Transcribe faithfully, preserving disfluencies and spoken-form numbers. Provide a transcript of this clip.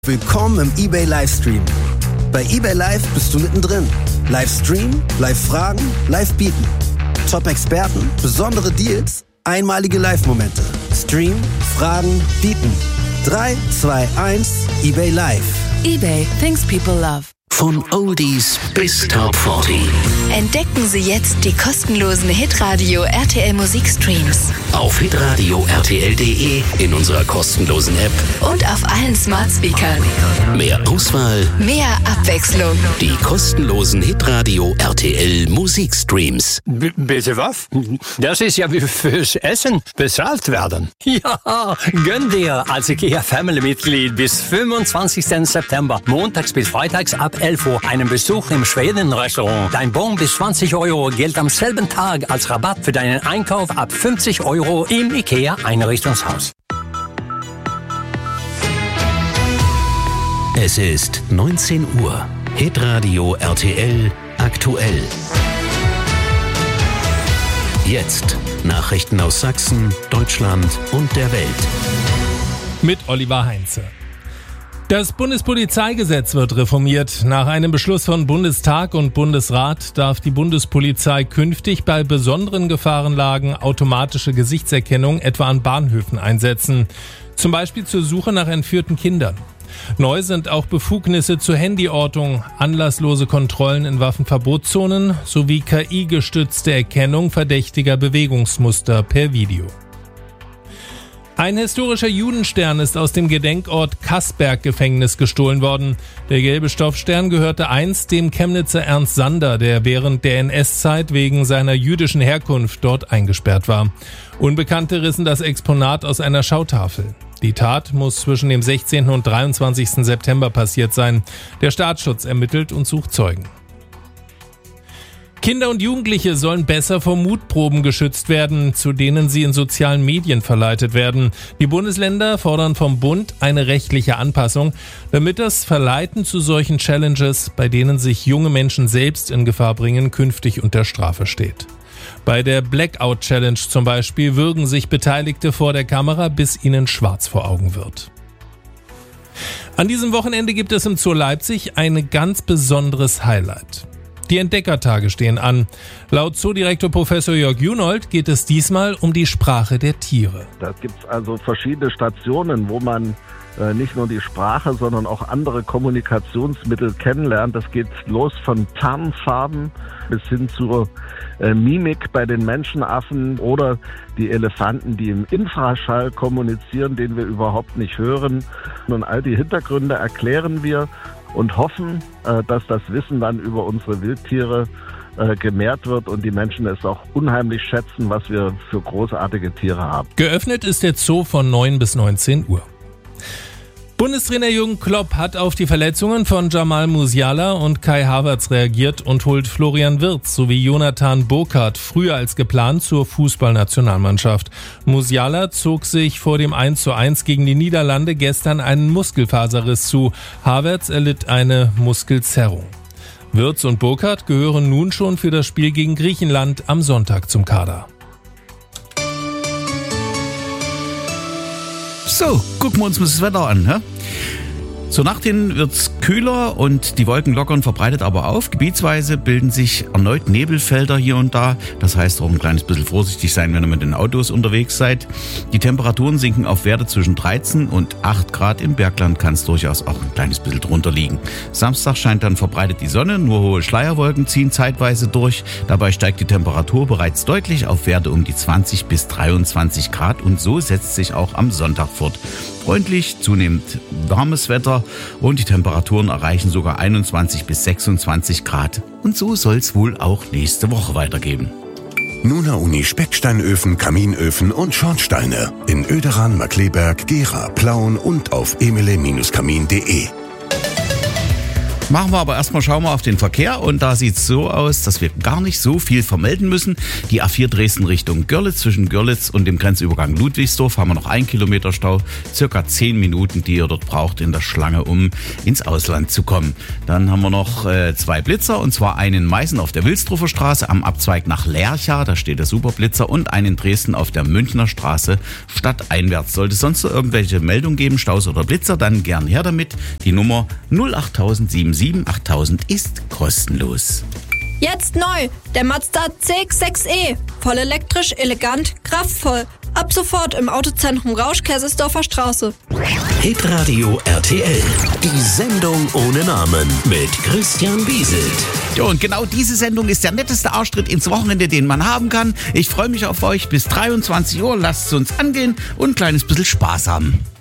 Willkommen im eBay Livestream. Bei eBay Live bist du mittendrin. Livestream, Live-Fragen, Live-Bieten. Top-Experten, besondere Deals, einmalige Live-Momente. Stream, Fragen, Bieten. drei, zwei, eins, eBay Live. eBay, things people love. Von Oldies bis Top vierzig. Entdecken Sie jetzt die kostenlosen Hitradio R T L Musikstreams. Auf hitradio R T L punkt de, in unserer kostenlosen App und auf allen Smart Speakern. Mehr Auswahl, mehr Abwechslung. Die kostenlosen Hitradio R T L Musikstreams. B- bitte was? Das ist ja wie fürs Essen bezahlt werden. Ja, gönn dir als IKEA Family-Mitglied bis fünfundzwanzigsten September, montags bis freitags ab elf Uhr, einen Besuch im Schweden-Restaurant. Dein Bon bis zwanzig Euro gilt am selben Tag als Rabatt für deinen Einkauf ab fünfzig Euro im IKEA Einrichtungshaus. Es ist neunzehn Uhr. Hitradio R T L aktuell. Jetzt Nachrichten aus Sachsen, Deutschland und der Welt. Mit Oliver Heinze. Das Bundespolizeigesetz wird reformiert. Nach einem Beschluss von Bundestag und Bundesrat darf die Bundespolizei künftig bei besonderen Gefahrenlagen automatische Gesichtserkennung etwa an Bahnhöfen einsetzen. Zum Beispiel zur Suche nach entführten Kindern. Neu sind auch Befugnisse zur Handyortung, anlasslose Kontrollen in Waffenverbotszonen sowie K I-gestützte Erkennung verdächtiger Bewegungsmuster per Video. Ein historischer Judenstern ist aus dem Gedenkort Kassberg-Gefängnis gestohlen worden. Der gelbe Stoffstern gehörte einst dem Chemnitzer Ernst Sander, der während der N S-Zeit wegen seiner jüdischen Herkunft dort eingesperrt war. Unbekannte rissen das Exponat aus einer Schautafel. Die Tat muss zwischen dem sechzehnten und dreiundzwanzigsten September passiert sein. Der Staatsschutz ermittelt und sucht Zeugen. Kinder und Jugendliche sollen besser vor Mutproben geschützt werden, zu denen sie in sozialen Medien verleitet werden. Die Bundesländer fordern vom Bund eine rechtliche Anpassung, damit das Verleiten zu solchen Challenges, bei denen sich junge Menschen selbst in Gefahr bringen, künftig unter Strafe steht. Bei der Blackout Challenge zum Beispiel würgen sich Beteiligte vor der Kamera, bis ihnen schwarz vor Augen wird. An diesem Wochenende gibt es im Zoo Leipzig ein ganz besonderes Highlight. Die Entdeckertage stehen an. Laut Zoodirektor Professor Jörg Junold geht es diesmal um die Sprache der Tiere. Da gibt es also verschiedene Stationen, wo man äh, nicht nur die Sprache, sondern auch andere Kommunikationsmittel kennenlernt. Das geht los von Tarnfarben bis hin zur äh, Mimik bei den Menschenaffen oder die Elefanten, die im Infraschall kommunizieren, den wir überhaupt nicht hören. Und all die Hintergründe erklären wir und hoffen, dass das Wissen dann über unsere Wildtiere gemehrt wird und die Menschen es auch unheimlich schätzen, was wir für großartige Tiere haben. Geöffnet ist der Zoo von neun bis neunzehn Uhr. Bundestrainer Jürgen Klopp hat auf die Verletzungen von Jamal Musiala und Kai Havertz reagiert und holt Florian Wirtz sowie Jonathan Burkardt früher als geplant zur Fußballnationalmannschaft. Musiala zog sich vor dem eins zu eins gegen die Niederlande gestern einen Muskelfaserriss zu. Havertz erlitt eine Muskelzerrung. Wirtz und Burkardt gehören nun schon für das Spiel gegen Griechenland am Sonntag zum Kader. So, gucken wir uns mal das Wetter an. Hä? Zur Nacht hin wird's kühler und die Wolken lockern verbreitet aber auf. Gebietsweise bilden sich erneut Nebelfelder hier und da. Das heißt auch ein kleines bisschen vorsichtig sein, wenn ihr mit den Autos unterwegs seid. Die Temperaturen sinken auf Werte zwischen dreizehn und acht Grad. Im Bergland kann es durchaus auch ein kleines bisschen drunter liegen. Samstag scheint dann verbreitet die Sonne, nur hohe Schleierwolken ziehen zeitweise durch. Dabei steigt die Temperatur bereits deutlich auf Werte um die zwanzig bis dreiundzwanzig Grad und so setzt sich auch am Sonntag fort. Freundlich, zunehmend warmes Wetter und die Temperaturen erreichen sogar einundzwanzig bis sechsundzwanzig Grad. Und so soll es wohl auch nächste Woche weitergehen. Nuna Uni Specksteinöfen, Kaminöfen und Schornsteine in Oederan, Markkleeberg, Gera, Plauen und auf emile Bindestrich kamin punkt de. Machen wir aber erstmal, schauen wir auf den Verkehr und da sieht es so aus, dass wir gar nicht so viel vermelden müssen. Die A vier Dresden Richtung Görlitz, zwischen Görlitz und dem Grenzübergang Ludwigsdorf haben wir noch ein Kilometer Stau, circa zehn Minuten, die ihr dort braucht in der Schlange, um ins Ausland zu kommen. Dann haben wir noch äh, zwei Blitzer, und zwar einen in Meißen auf der Wilsdruffer Straße am Abzweig nach Lercha, da steht der Superblitzer, und einen in Dresden auf der Münchner Straße stadteinwärts. Sollte es sonst noch irgendwelche Meldungen geben, Staus oder Blitzer, dann gern her damit. Die Nummer null acht null sieben sieben achttausend ist kostenlos. Jetzt neu, der Mazda C X sechs E. Voll elektrisch, elegant, kraftvoll. Ab sofort im Autozentrum Rausch, Kaisersdorfer Straße. Hitradio R T L. Die Sendung ohne Namen mit Christian Wieselt. Ja, und genau diese Sendung ist der netteste Arschtritt ins Wochenende, den man haben kann. Ich freue mich auf euch bis dreiundzwanzig Uhr. Lasst es uns angehen und ein kleines bisschen Spaß haben.